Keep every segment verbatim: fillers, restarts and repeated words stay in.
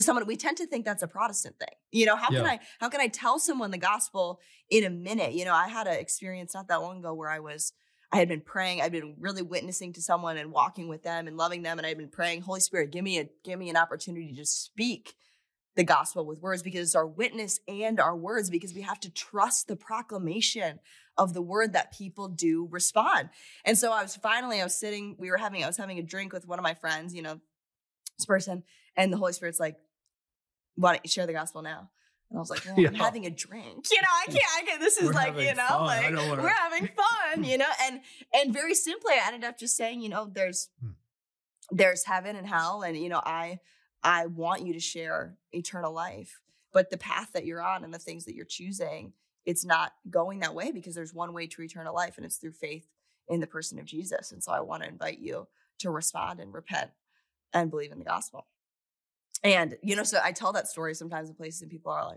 someone, we tend to think that's a Protestant thing. You know, how Yeah. can I, how can I tell someone the gospel in a minute? You know, I had an experience not that long ago where I was, I had been praying, I'd been really witnessing to someone and walking with them and loving them. And I'd been praying, Holy Spirit, give me a, give me an opportunity to just speak the gospel with words, because it's our witness and our words, because we have to trust the proclamation of the word that people do respond. And so I was finally, I was sitting, we were having, I was having a drink with one of my friends, you know, this person, and the Holy Spirit's like, why don't you share the gospel now? And I was like, well, Yeah. I'm having a drink. You know, I can't, I can't, this is We're like, having you know, fun. I like don't wanna- we're having fun, you know? And, and very simply, I ended up just saying, you know, there's, Hmm. there's heaven and hell. And, you know, I, I want you to share eternal life, but the path that you're on and the things that you're choosing, it's not going that way, because there's one way to eternal life, and it's through faith in the person of Jesus. And so I want to invite you to respond and repent and believe in the gospel. And, you know, so I tell that story sometimes in places and people are like,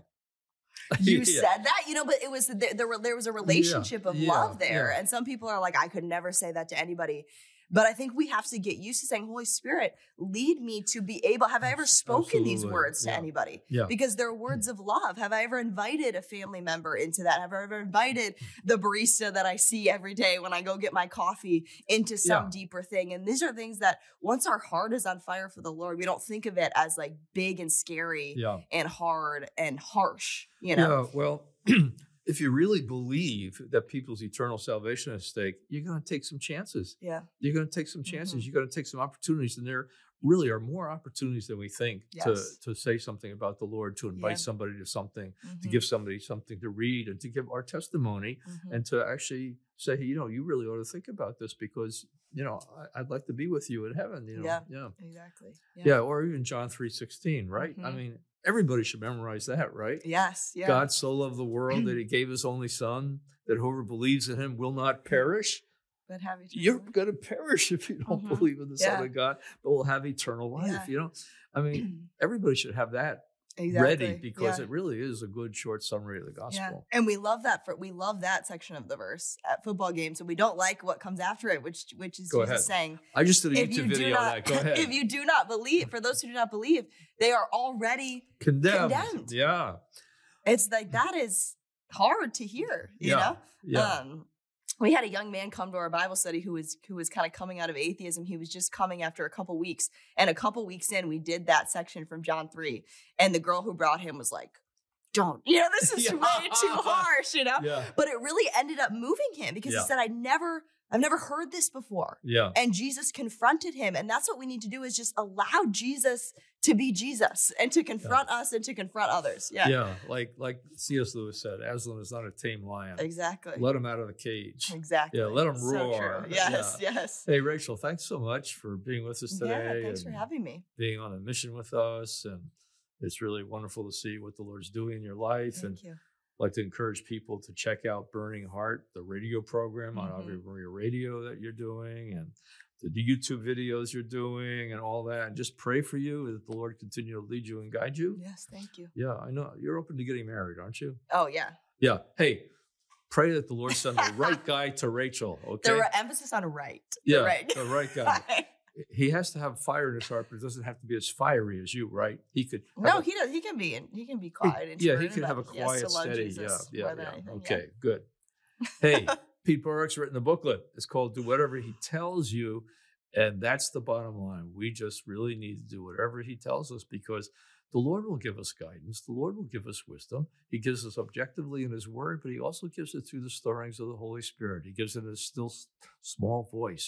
you Yeah. said that, you know, but it was, there, there, there was a relationship of Yeah, love there. yeah. And some people are like, I could never say that to anybody. But I think we have to get used to saying, Holy Spirit, lead me to be able, have I ever spoken these Absolutely. words to Yeah. anybody? Yeah. Because they're words of love. Have I ever invited a family member into that? Have I ever invited the barista that I see every day when I go get my coffee into some Yeah. deeper thing? And these are things that once our heart is on fire for the Lord, we don't think of it as like big and scary Yeah. and hard and harsh, you know? Yeah, well, if you really believe that people's eternal salvation is at stake, you're going to take some chances. Yeah. You're going to take some chances. Mhm. You're going to take some opportunities. And there really are more opportunities than we think to, Yes. to say something about the Lord, to invite Yeah. somebody to something, to Mhm. give somebody something to read, and to give our testimony, Mhm. and to actually say, hey, you know, you really ought to think about this, because, you know, I, I'd like to be with you in heaven. You know? Yeah. Yeah. Exactly. Yeah. Or even John three sixteen, right? I Mhm. mean, everybody should memorize that, right? Yes. Yeah. God so loved the world that he gave his only son, that whoever believes in him will not perish. But have eternal You're life. going to perish if you don't Mhm. believe in the Yeah. Son of God, but will have eternal life. Yeah. You know, I mean, everybody should have that Exactly. ready, because Yeah. it really is a good short summary of the Yeah. gospel. And we love that for we love that section of the verse at football games, and we don't like what comes after it, which which is Go Jesus ahead. saying, I just did a if you YouTube do video on not, that. Go ahead. if you do not believe, for those who do not believe, they are already condemned. condemned. Yeah. It's like that is hard to hear, you Yeah. know? Yeah. Um, we had a young man come to our Bible study who was who was kind of coming out of atheism. He was just coming after a couple weeks. And a couple weeks in, we did that section from John three. And the girl who brought him was like, don't, you know, this is Yeah. way too harsh, you know? Yeah. But it really ended up moving him because Yeah. he said, I never, I've never heard this before. Yeah. And Jesus confronted him. And that's what we need to do, is just allow Jesus to be Jesus and to confront us and to confront others. Yeah. Yeah. Like, like C S Lewis said, Aslan is not a tame lion. Exactly. Let him out of the cage. Exactly. Yeah, let 'em So roar. true. Yes, yes. Hey, Rachel, thanks so much for being with us today. Yeah, thanks for and having me. being on a mission with us. And it's really wonderful to see what the Lord's doing in your life. Thank and you. I'd like to encourage people to check out Burning Heart, the radio program on Mhm. Ave Maria Radio that you're doing, and the YouTube videos you're doing, and all that. And just pray for you that the Lord continue to lead you and guide you. Yes, thank you. Yeah, I know. You're open to getting married, aren't you? Oh, yeah. Yeah. Hey, pray that the Lord send the right guy to Rachel, okay? The re- emphasis on right. The yeah, right. the right guy. He has to have fire in his heart, but it doesn't have to be as fiery as you, right? He could. have No, a- he does. He can be. In, he can be quiet. He- yeah, he introverted, could have a but he has quiet, to love steady. Yeah, Jesus yeah, more than yeah. anything, Okay, good. Hey, Pete Burrick's written a booklet. It's called "Do Whatever He Tells You," and that's the bottom line. We just really need to do whatever he tells us, because the Lord will give us guidance. The Lord will give us wisdom. He gives us objectively in his word, but he also gives it through the stirrings of the Holy Spirit. He gives it in a still s- small voice.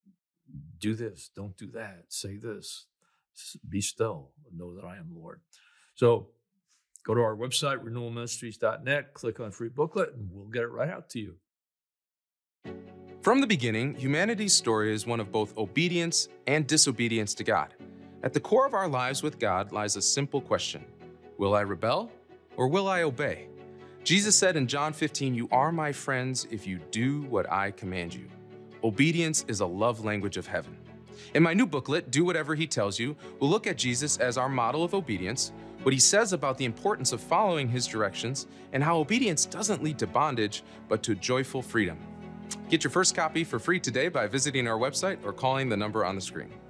Do this, don't do that, say this, S- be still, and know that I am Lord. So go to our website, renewal ministries dot net, click on free booklet, and we'll get it right out to you. From the beginning, humanity's story is one of both obedience and disobedience to God. At the core of our lives with God lies a simple question: will I rebel or will I obey? Jesus said in John fifteen, "You are my friends if you do what I command you." Obedience is a love language of heaven. In my new booklet, Do Whatever He Tells You, we'll look at Jesus as our model of obedience, what he says about the importance of following his directions, and how obedience doesn't lead to bondage, but to joyful freedom. Get your first copy for free today by visiting our website or calling the number on the screen.